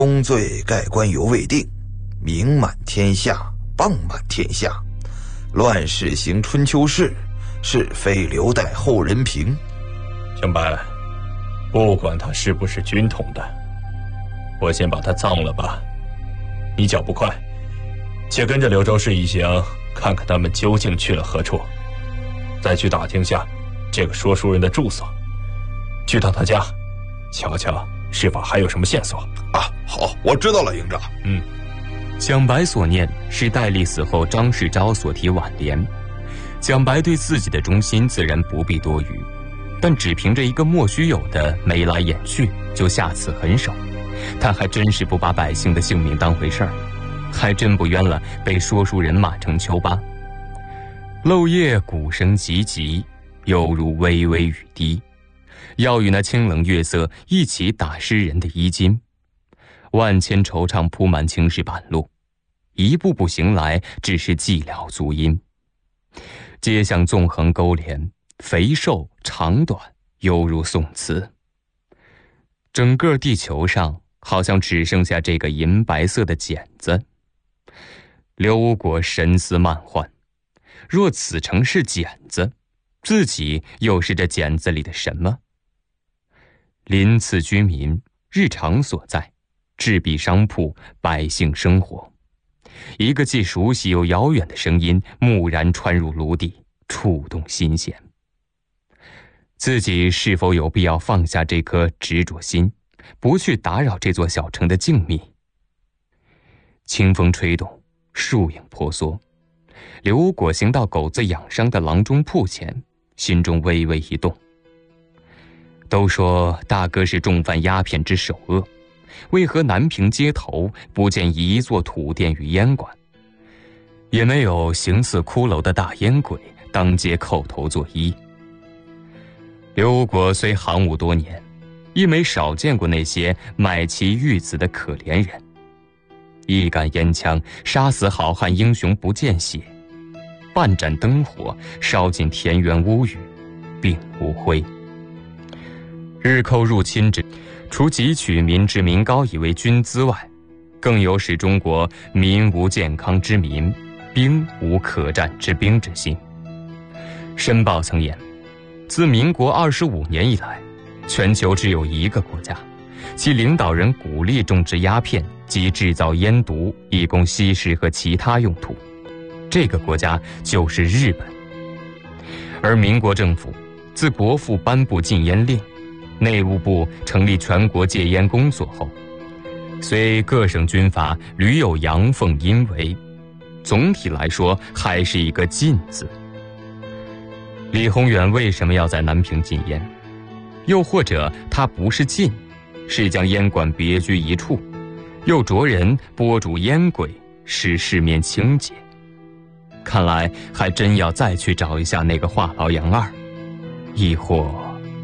功罪盖官犹未定，名满天下，谤满天下，乱世行春秋事，是非留待后人评。 小白，不管他是不是军统的，我先把他葬了吧。你脚不快，且跟着柳州市一行看看他们究竟去了何处，再去打听下这个说书人的住所，去到他家，瞧瞧是否还有什么线索啊。好，我知道了，营长。 蒋白所念是戴笠死后张世钊所题挽联，蒋白对自己的忠心自然不必多语，但只凭着一个莫须有的眉来眼去就下此狠手，他还真是不把百姓的性命当回事儿，还真不冤了被说书人骂成丘巴。漏夜鼓声急急，犹如微微雨滴，要与那清冷月色一起打湿人的衣襟。万千惆怅铺满青石板路，一步步行来，只是寂寥足音。街巷纵横勾连，肥瘦长短犹如宋词。整个地球上好像只剩下这个银白色的茧子。刘无果神思漫幻，若此城是茧子，自己又是这茧子里的什么？鳞次居民，日常所在，制币商铺，百姓生活。一个既熟悉又遥远的声音蓦然穿入颅底，触动心弦。自己是否有必要放下这颗执着心，不去打扰这座小城的静谧？清风吹动，树影婆娑。刘无果行到狗子养伤的郎中铺前，心中微微一动。都说大哥是重犯鸦片之首恶，为何南平街头不见一座土店与烟馆，也没有形似骷髅的大烟鬼当街叩头作揖？刘无果虽行伍多年，亦没少见过那些卖妻育子的可怜人。一杆烟枪杀死好汉英雄不见血，半盏灯火烧尽田园屋宇，并无灰。日寇入侵之，除汲取民脂民膏以为军资外，更有使中国民无健康之民，兵无可战之兵之心。申报曾言，自民国25年以来，全球只有一个国家，其领导人鼓励种植鸦片及制造烟毒，以供吸食和其他用途。这个国家就是日本。而民国政府自国父颁布禁烟令，内务部成立全国戒烟工作后，虽各省军阀屡有阳奉阴违，总体来说还是一个禁字。李鸿远为什么要在南平禁烟？又或者他不是禁，是将烟馆别居一处，又着人拨煮烟鬼，使市面清洁？看来还真要再去找一下那个话痨杨二，亦或……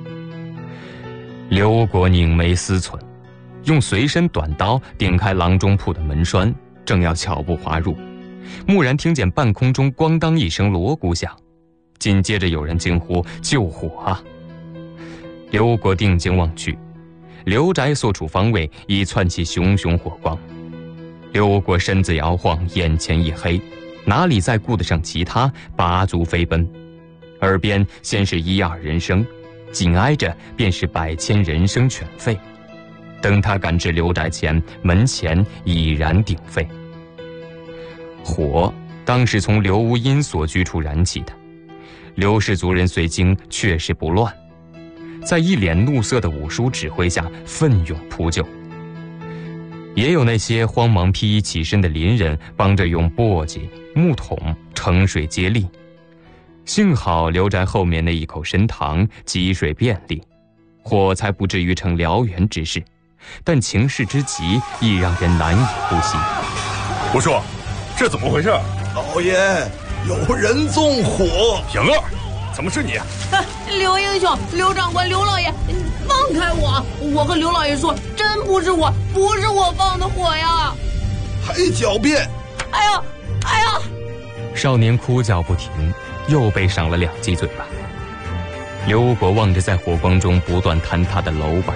刘无果拧眉思忖，用随身短刀顶开郎中铺的门栓，正要巧步滑入，蓦然听见半空中咣当一声锣鼓响，紧接着有人惊呼：“救火啊！”刘无果定睛望去，刘宅所处方位已窜起熊熊火光。刘无果身子摇晃，眼前一黑，哪里再顾得上其他，拔足飞奔。耳边先是一二人声，紧挨着便是百千人声犬吠。等他赶至刘宅前，门前已然鼎沸。火当是从刘无因所居处燃起的，刘氏族人随惊，却是不乱，在一脸怒色的武叔指挥下奋勇扑救。也有那些慌忙披衣起身的邻人帮着用簸箕、木桶盛水接力。幸好刘宅后面那一口深塘积水便利，火才不至于成燎原之势，但情势之急亦让人难以呼吸。 我说，这怎么回事？ 老爷，有人纵火！ 杨二，怎么是你？ 刘英雄、刘长官、刘老爷，放开我！我和刘老爷说，真不是我，不是我放的火呀！ 还狡辩！ 哎呀，哎呀！ 少年哭叫不停，又被赏了2记嘴巴。刘无果望着在火光中不断坍塌的楼板，